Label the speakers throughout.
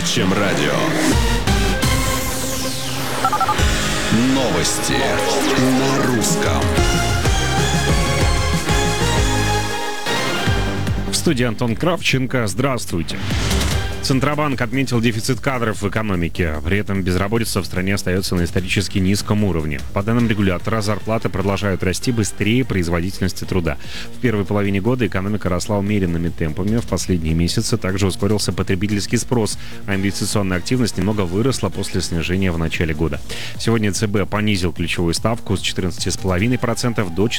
Speaker 1: чем радио. Новости на русском.
Speaker 2: В студии Антон Кравченко. Здравствуйте. Центробанк отметил дефицит кадров в экономике. При этом безработица в стране остается на исторически низком уровне. По данным регулятора, зарплаты продолжают расти быстрее производительности труда. В первой половине года экономика росла умеренными темпами. В последние месяцы также ускорился потребительский спрос, а инвестиционная активность немного выросла после снижения в начале года. Сегодня ЦБ понизил ключевую ставку с 14,5% до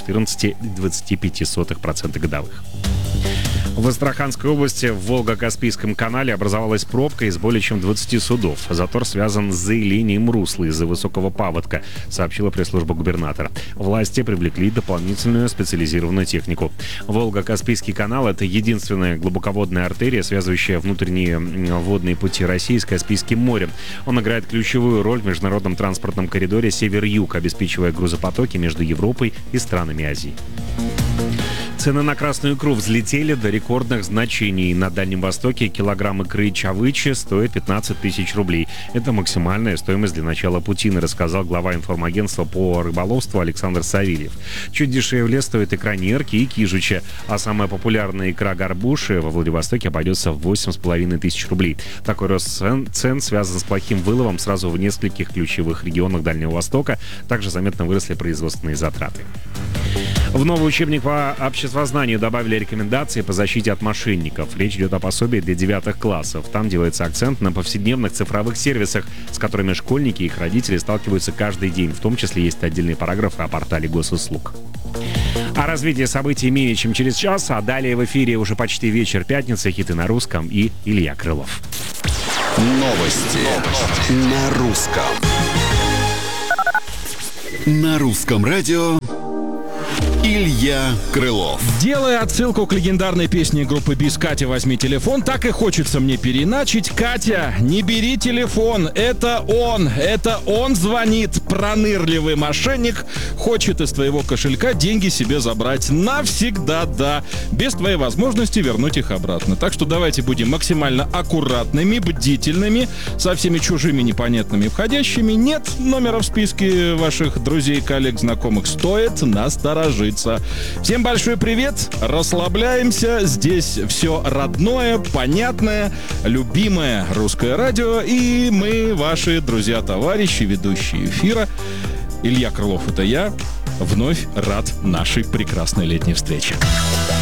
Speaker 2: 14,25% годовых. В Астраханской области в Волго-Каспийском канале образовалась пробка из более чем 20 судов. Затор связан с заилением русла из-за высокого паводка, сообщила пресс-служба губернатора. Власти привлекли дополнительную специализированную технику. Волго-Каспийский канал — это единственная глубоководная артерия, связывающая внутренние водные пути России с Каспийским морем. Он играет ключевую роль в международном транспортном коридоре север-юг, обеспечивая грузопотоки между Европой и странами Азии. Цены на красную икру взлетели до рекордных значений. На Дальнем Востоке килограмм икры чавычи стоит 15 тысяч рублей. Это максимальная стоимость для начала путины, рассказал глава информагентства по рыболовству Александр Савельев. Чуть дешевле стоит икра нерки и кижуча, а самая популярная икра горбуши во Владивостоке обойдется в 8,5 тысяч рублей. Такой рост цен связан с плохим выловом сразу в нескольких ключевых регионах Дальнего Востока. Также заметно выросли производственные затраты. В новый учебник по обществознанию добавили рекомендации по защите от мошенников. Речь идет о пособии для 9 классов. Там делается акцент на повседневных цифровых сервисах, с которыми школьники и их родители сталкиваются каждый день. В том числе есть отдельные параграфы о портале госуслуг. О развитии событий менее чем через час, а далее в эфире уже почти вечер пятницы, хиты на русском и Илья Крылов.
Speaker 1: Новости на русском. На русском радио Илья Крылов.
Speaker 3: Делая отсылку к легендарной песне группы БИС «Катя, возьми телефон», так и хочется мне переначить. Катя, не бери телефон, это он звонит, пронырливый мошенник, хочет из твоего кошелька деньги себе забрать навсегда, да, без твоей возможности вернуть их обратно. Так что давайте будем максимально аккуратными, бдительными, со всеми чужими непонятными входящими. Нет номера в списке ваших друзей, коллег, знакомых, стоит насторожиться. Всем большой привет, расслабляемся, здесь все родное, понятное, любимое русское радио, и мы, ваши друзья-товарищи, ведущие эфира. Илья Крылов — это я, вновь рад нашей прекрасной летней встрече.